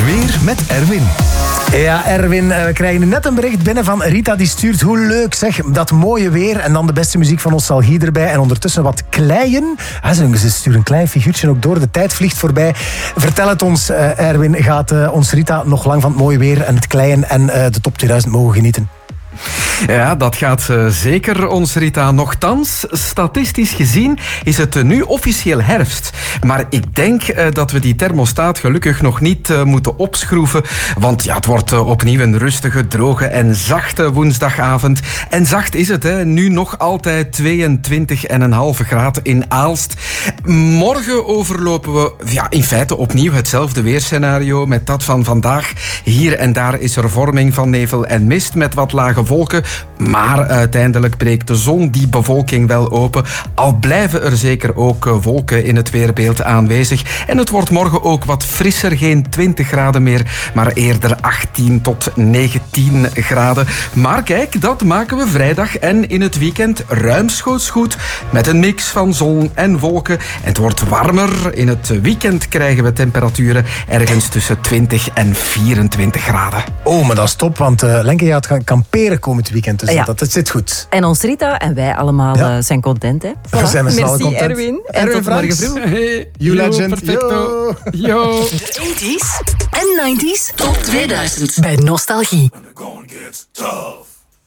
Weer met Erwin. Ja, Erwin, we krijgen net een bericht binnen van Rita. Die stuurt, hoe leuk zeg, dat mooie weer. En dan de beste muziek van nostalgie erbij. En ondertussen wat kleien. Ze stuurt een klein figuurtje ook door. De tijd vliegt voorbij. Vertel het ons, Erwin. Gaat ons Rita nog lang van het mooie weer en het kleien en de top 2000 mogen genieten? Ja, dat gaat zeker ons Rita. Nochtans, statistisch gezien is het nu officieel herfst. Maar ik denk dat we die thermostaat gelukkig nog niet moeten opschroeven. Want ja, het wordt opnieuw een rustige, droge en zachte woensdagavond. En zacht is het, hè. Nu nog altijd 22,5 graden in Aalst. Morgen overlopen we in feite opnieuw hetzelfde weerscenario met dat van vandaag. Hier en daar is er vorming van nevel en mist met wat lage wolken. Maar uiteindelijk breekt de zon die bewolking wel open. Al blijven er zeker ook wolken in het weerbeeld aanwezig. En het wordt morgen ook wat frisser. Geen 20 graden meer, maar eerder 18 tot 19 graden. Maar kijk, dat maken we vrijdag en in het weekend ruimschoots goed. Met een mix van zon en wolken. En het wordt warmer. In het weekend krijgen we temperaturen ergens tussen 20 en 24 graden. Oh, maar dat is top, want Lenke gaat gaan kamperen komend weekend. Dus dat zit goed. En ons Rita en wij allemaal zijn content, hè? We zijn met z'n allen content. Erwin. En tot morgen vroeg. You legend. Perfecto. Yo. 80s en 90s top 2000 bij Nostalgie. And the going gets tough.